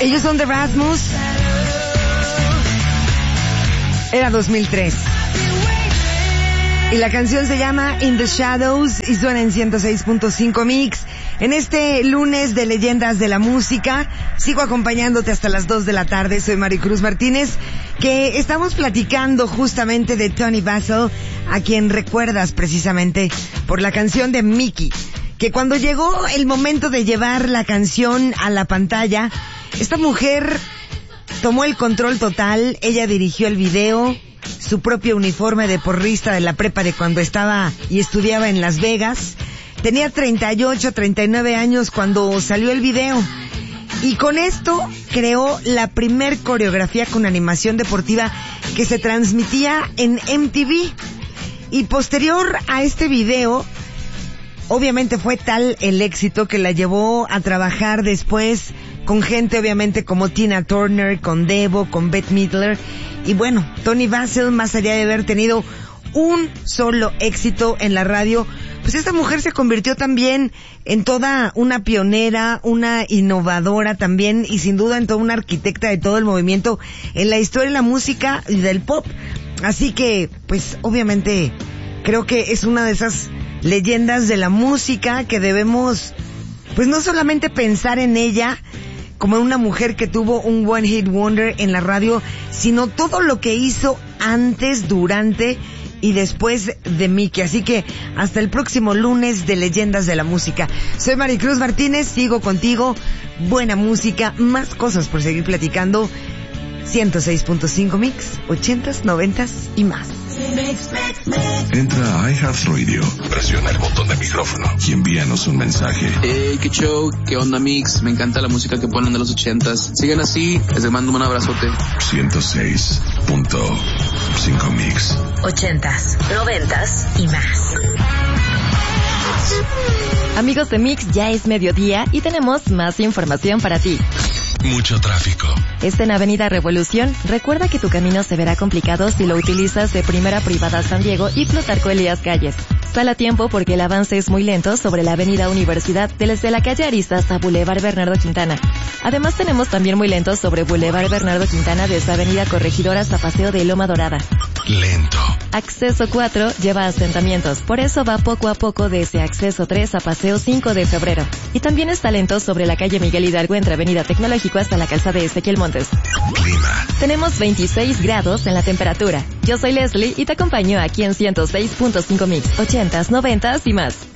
Ellos son The Rasmus. Era 2003. Y la canción se llama In the Shadows y suena en 106.5 Mix. En este lunes de Leyendas de la Música, sigo acompañándote hasta las 2 de la tarde. Soy Maricruz Martínez, que estamos platicando justamente de Toni Basil, a quien recuerdas precisamente por la canción de Mickey. Que cuando llegó el momento de llevar la canción a la pantalla, esta mujer tomó el control total. Ella dirigió el video, su propio uniforme de porrista de la prepa de cuando estaba y estudiaba en Las Vegas. Tenía 38, 39 años cuando salió el video. Y con esto creó la primer coreografía con animación deportiva que se transmitía en MTV. Y posterior a este video, obviamente fue tal el éxito que la llevó a trabajar después con gente obviamente como Tina Turner, con Devo, con Bette Midler. Y bueno, Toni Basil, más allá de haber tenido un solo éxito en la radio, pues esta mujer se convirtió también en toda una pionera, una innovadora también, y sin duda en toda una arquitecta de todo el movimiento en la historia de la música y del pop. Así que, pues obviamente, creo que es una de esas leyendas de la música que debemos, pues no solamente pensar en ella como una mujer que tuvo un one hit wonder en la radio, sino todo lo que hizo antes, durante y después de Mickey. Así que hasta el próximo lunes de Leyendas de la Música. Soy Maricruz Martínez, sigo contigo. Buena música, más cosas por seguir platicando. 106.5 Mix, 80s, 90s y más. Entra a iHeartRadio, presiona el botón de micrófono y envíanos un mensaje. Hey, qué show, qué onda Mix, me encanta la música que ponen de los 80s. Sigan así, les mando un abrazote. 106.5 Mix. 80s, 90s y más. Amigos de Mix, ya es mediodía y tenemos más información para ti. Mucho tráfico. En Avenida Revolución. Recuerda que tu camino se verá complicado si lo utilizas de Primera Privada San Diego y Plutarco Elías Calles. Sal a tiempo porque el avance es muy lento sobre la Avenida Universidad desde la calle Arista hasta Boulevard Bernardo Quintana. Además tenemos también muy lento sobre Boulevard Bernardo Quintana desde Avenida Corregidora hasta Paseo de Loma Dorada. Lento. Acceso 4 lleva asentamientos, por eso va poco a poco desde Acceso 3 a Paseo 5 de Febrero. Y también está lento sobre la calle Miguel Hidalgo entre Avenida Tecnológico hasta la calzada de Ezequiel Montes. Clima. Tenemos 26 grados en la temperatura. Yo soy Leslie y te acompaño aquí en 106.5 Mix, 80s, 90s y más.